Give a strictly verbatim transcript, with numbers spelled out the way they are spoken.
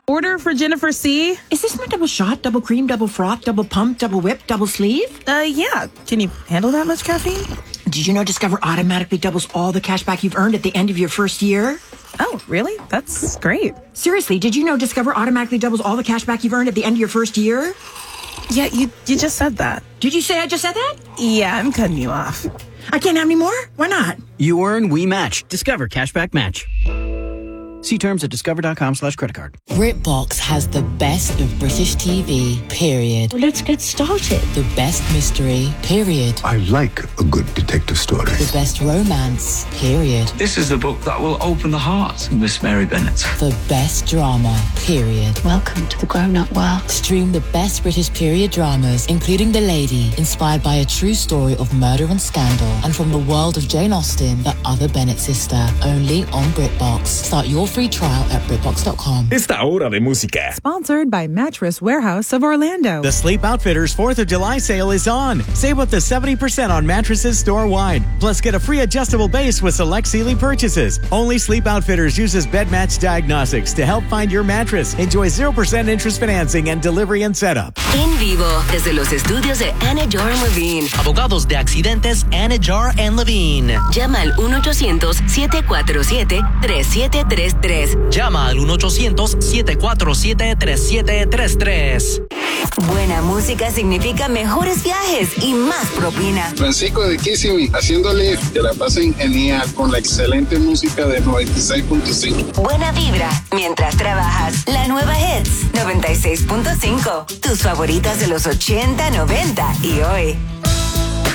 Order for Jennifer C. Is this my double shot, double cream, double froth, double pump, double whip, double sleeve? Uh, yeah. Can you handle that much caffeine? Did you know Discover automatically doubles all the cash back you've earned at the end of your first year? Oh, really? That's great. Seriously, did you know Discover automatically doubles all the cash back you've earned at the end of your first year? Yeah, you you just said that. Did you say I just said that? Yeah, I'm cutting you off. I can't have any more? Why not? You earn, we match. Discover Cashback Match. See terms at discover.com slash credit card. BritBox has the best of British T V, period. Let's get started. The best mystery, period. I like a good detective story. The best romance, period. This is the book that will open the heart of Miss Mary Bennet. The best drama, period. Welcome to the grown-up world. Stream the best British period dramas, including The Lady, inspired by a true story of murder and scandal, and from the world of Jane Austen, the other Bennet sister, only on BritBox. Start your free trial at Britbox dot com. Esta hora de música. Sponsored by Mattress Warehouse of Orlando. The Sleep Outfitters fourth of July sale is on. Save up to seventy percent on mattresses store-wide. Plus, get a free adjustable base with select Sealy purchases. Only Sleep Outfitters uses BedMatch Diagnostics to help find your mattress. Enjoy zero percent interest financing and delivery and setup. En vivo, desde los estudios de Anajar and Levine. Abogados de accidentes Anajar and Levine. Llama al uno ochocientos, siete cuatro siete, tres siete tres tres. Llama al uno ochocientos, siete cuatro siete, tres siete tres tres. Buena música significa mejores viajes y más propina. Francisco de Kissimmee, haciéndole que la pasen genial con la excelente música de noventa y seis punto cinco. Buena vibra mientras trabajas. La nueva Hits noventa y seis punto cinco. Tus favoritas de los ochenta, noventa y hoy.